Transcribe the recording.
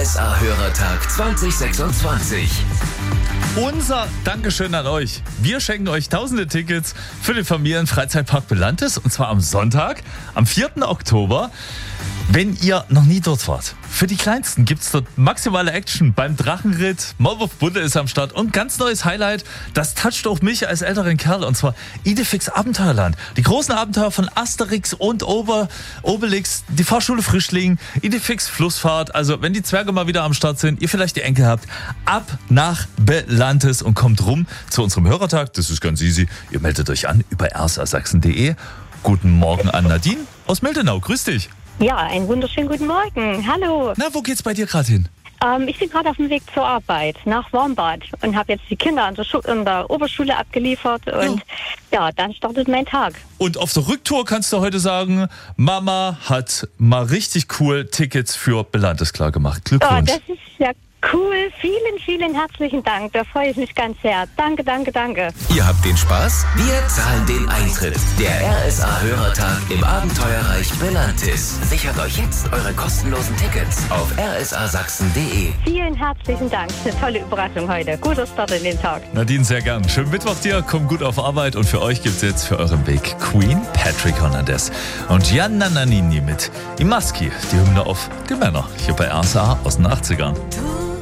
RSA-Hörertag 2026. Unser Dankeschön an euch. Wir schenken euch tausende Tickets für den Familienfreizeitpark Belantes und zwar am Sonntag, am 4. Oktober. Wenn ihr noch nie dort wart, für die Kleinsten gibt's dort maximale Action beim Drachenritt. Maulwurf Budde ist am Start und ganz neues Highlight, das toucht auch mich als älteren Kerl und zwar Idefix Abenteuerland. Die großen Abenteuer von Asterix und Obelix, die Fahrschule Frischling, Idefix Flussfahrt. Also wenn die Zwerge mal wieder am Start sind, ihr vielleicht die Enkel habt, ab nach Belantes und kommt rum zu unserem Hörertag. Das ist ganz easy. Ihr meldet euch an über rsasachsen.de. Guten Morgen an Nadine aus Miltenau. Grüß dich. Ja, einen wunderschönen guten Morgen. Hallo. Na, wo geht's bei dir gerade hin? Ich bin gerade auf dem Weg zur Arbeit nach Wormbad und habe jetzt die Kinder an der Oberschule abgeliefert und ja, dann startet mein Tag. Und auf der Rücktour kannst du heute sagen, Mama hat mal richtig cool Tickets für Belantes klar gemacht. Glückwunsch. Das ist ja cool. Vielen, vielen herzlichen Dank. Da freue ich mich ganz sehr. Danke, danke, danke. Ihr habt den Spaß? Wir zahlen den Eintritt. Der RSA-Hörertag im Abenteuerreich Belantes. Sichert euch jetzt eure kostenlosen Tickets auf rsasachsen.de. Vielen herzlichen Dank. Eine tolle Überraschung heute. Guter Start in den Tag. Nadine, sehr gern. Schönen Mittwoch dir. Kommt gut auf Arbeit. Und für euch gibt's jetzt für euren Weg Queen, Patrick Hernandez und Gianna Nannini mit Imaski, die Hymne auf die Männer. Hier bei RSA aus den 80ern.